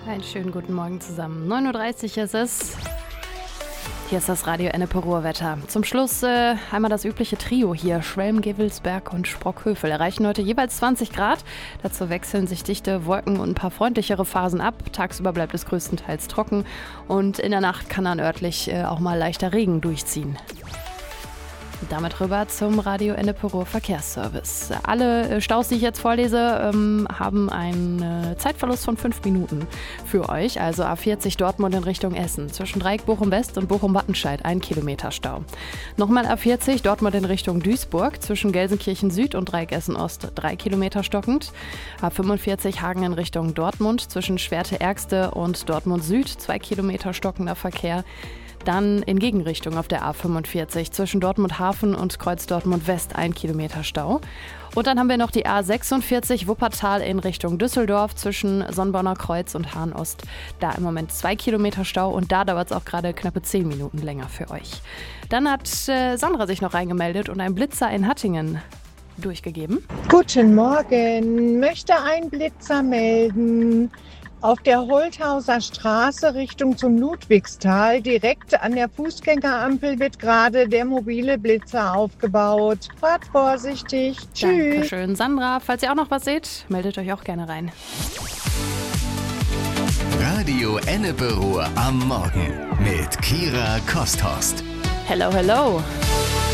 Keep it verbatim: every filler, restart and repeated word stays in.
Einen schönen guten Morgen zusammen. neun Uhr dreißig ist es. Hier ist das Radio Ennepe Ruhrwetter. Zum Schluss äh, einmal das übliche Trio hier. Schwelm, Gevelsberg und Sprockhövel erreichen heute jeweils zwanzig Grad. Dazu wechseln sich dichte Wolken und ein paar freundlichere Phasen ab. Tagsüber bleibt es größtenteils trocken und in der Nacht kann dann örtlich äh, auch mal leichter Regen durchziehen. Damit rüber zum Radio Ennepe Ruhr Verkehrsservice. Alle Staus, die ich jetzt vorlese, ähm, haben einen Zeitverlust von fünf Minuten für euch. Also A vierzig Dortmund in Richtung Essen. Zwischen Dreieck Bochum West und Bochum Wattenscheid ein Kilometer Stau. Nochmal A vierzig Dortmund in Richtung Duisburg. Zwischen Gelsenkirchen Süd und Dreieck Essen Ost drei Kilometer stockend. A fünfundvierzig Hagen in Richtung Dortmund. Zwischen Schwerte-Ergste und Dortmund Süd zwei Kilometer stockender Verkehr. Dann in Gegenrichtung auf der A fünfundvierzig zwischen Dortmund Hafen und Kreuz Dortmund West ein Kilometer Stau. Und dann haben wir noch die A sechsundvierzig Wuppertal in Richtung Düsseldorf zwischen Sonnborner Kreuz und Hahn Ost. Da im Moment zwei Kilometer Stau und da dauert es auch gerade knappe zehn Minuten länger für euch. Dann hat äh, Sandra sich noch reingemeldet und ein Blitzer in Hattingen durchgegeben. Guten Morgen, möchte ein Blitzer melden. Auf der Holthauser Straße Richtung zum Ludwigstal, direkt an der Fußgängerampel, wird gerade der mobile Blitzer aufgebaut. Fahrt vorsichtig. Tschüss. Dankeschön, Sandra. Falls ihr auch noch was seht, meldet euch auch gerne rein. Radio Ennepe Ruhr am Morgen mit Kira Kosthorst. Hello, hello.